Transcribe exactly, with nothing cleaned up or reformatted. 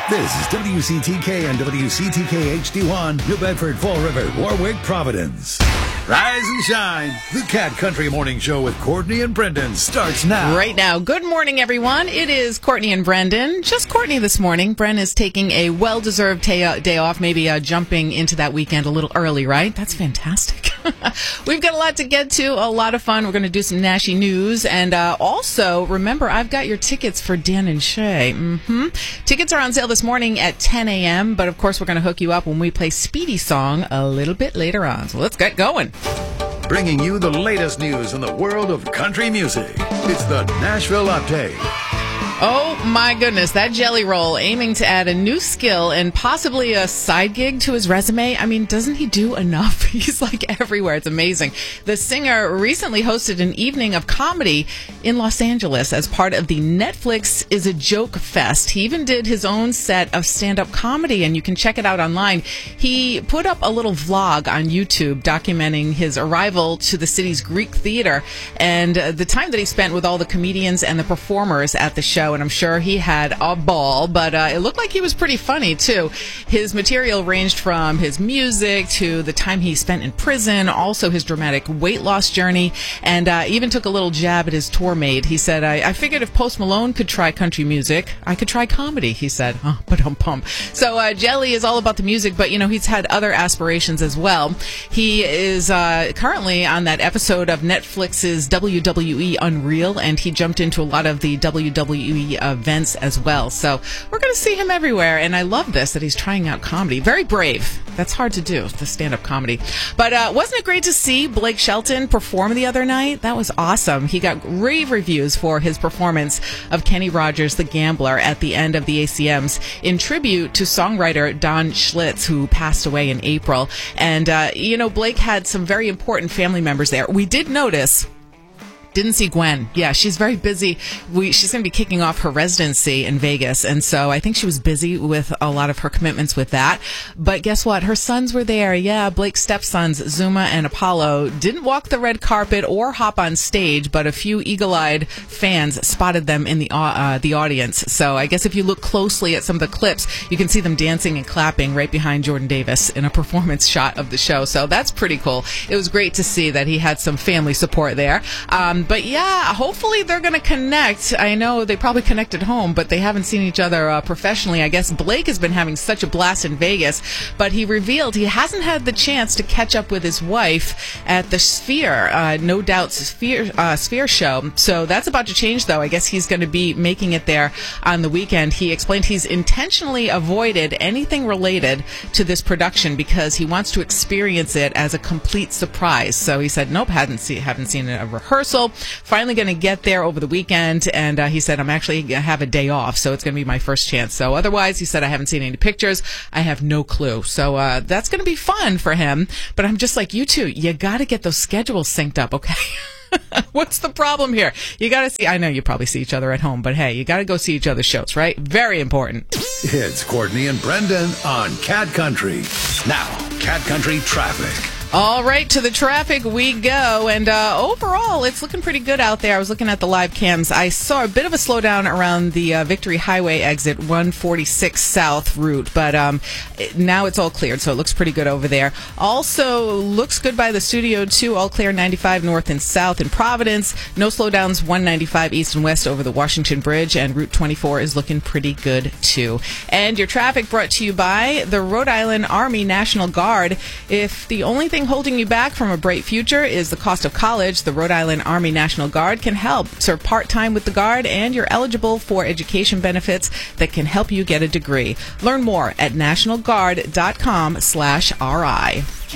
This is W C T K and W C T K H D one, New Bedford, Fall River, Warwick, Providence. Rise and shine. The Cat Country Morning Show with Courtney and Brendan starts now. Right now. Good morning, everyone. It is Courtney and Brendan. Just Courtney this morning. Bren is taking a well-deserved day, day off, maybe uh, jumping into that weekend a little early, right? That's fantastic. We've got a lot to get to, a lot of fun. We're going to do some Nashy news. And uh, also, remember, I've got your tickets for Dan and Shay. Mm-hmm. Tickets are on sale this morning at ten a.m., but of course, we're going to hook you up when we play Speedy Song a little bit later on. So let's get going. Bringing you the latest news in the world of country music. It's the Nashville Update. Oh, my goodness. That Jelly Roll aiming to add a new skill and possibly a side gig to his resume. I mean, doesn't he do enough? He's like everywhere. It's amazing. The singer recently hosted an evening of comedy in Los Angeles as part of the Netflix Is a Joke Fest. He even did his own set of stand-up comedy, and you can check it out online. He put up a little vlog on YouTube documenting his arrival to the city's Greek theater and uh, the time that he spent with all the comedians and the performers at the show. And I'm sure he had a ball, but uh, it looked like he was pretty funny, too. His material ranged from his music to the time he spent in prison, also his dramatic weight loss journey, and uh, even took a little jab at his tour mate. He said, I, I figured if Post Malone could try country music, I could try comedy, he said. Oh, but um pump. So uh, Jelly is all about the music, but, you know, he's had other aspirations as well. He is uh, currently on that episode of Netflix's W W E Unreal, and he jumped into a lot of the W W E events as well. So we're going to see him everywhere. And I love this, that he's trying out comedy. Very brave. That's hard to do, the stand-up comedy. But uh, wasn't it great to see Blake Shelton perform the other night? That was awesome. He got rave reviews for his performance of Kenny Rogers, the Gambler, at the end of the A C Ms in tribute to songwriter Don Schlitz, who passed away in April. And, uh, you know, Blake had some very important family members there. We did notice... Didn't see Gwen. Yeah, she's very busy. We, she's going to be kicking off her residency in Vegas, and so I think she was busy with a lot of her commitments with that. But guess what? Her sons were there. Yeah, Blake's stepsons, Zuma and Apollo, didn't walk the red carpet or hop on stage, but a few eagle-eyed fans spotted them in the uh, the audience. So I guess if you look closely at some of the clips, you can see them dancing and clapping right behind Jordan Davis in a performance shot of the show. So that's pretty cool. It was great to see that he had some family support there. Um, But yeah, hopefully they're going to connect. I know they probably connect at home, but they haven't seen each other uh, professionally. I guess Blake has been having such a blast in Vegas, but he revealed he hasn't had the chance to catch up with his wife at the Sphere, uh, No Doubt's Sphere, uh, Sphere show. So that's about to change, though. I guess he's going to be making it there on the weekend. He explained he's intentionally avoided anything related to this production because he wants to experience it as a complete surprise. So he said, nope, hadn't see, haven't seen a rehearsal. Finally going to get there over the weekend, and uh, he said, I'm actually going to have a day off, so it's going to be my first chance. So otherwise, he said, I haven't seen any pictures. I have no clue. So uh, that's going to be fun for him. But I'm just like you two. You got to get those schedules synced up, okay? What's the problem here? You got to see, I know you probably see each other at home, but hey, you got to go see each other's shows, right? Very important. It's Courtney and Brendan on Cat Country. Now, Cat Country traffic. All right, to the traffic we go, and uh, overall, it's looking pretty good out there. I was looking at the live cams. I saw a bit of a slowdown around the uh, Victory Highway exit, one forty-six South route, but um, it, now it's all cleared, so it looks pretty good over there. Also, looks good by the studio, too. All clear ninety-five North and South in Providence. No slowdowns, one ninety-five East and West over the Washington Bridge, and Route twenty-four is looking pretty good, too. And your traffic brought to you by the Rhode Island Army National Guard. If the only thing holding you back from a bright future is the cost of college, the Rhode Island Army National Guard can help. Serve part-time with the Guard, and you're eligible for education benefits that can help you get a degree. Learn more at national guard dot com slash R I.